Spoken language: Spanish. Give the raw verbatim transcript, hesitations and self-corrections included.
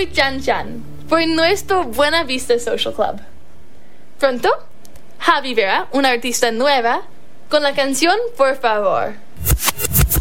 y Chan Chan por nuestro Buena Vista Social Club. Pronto, Javi verá una artista nueva con la canción Por Favor.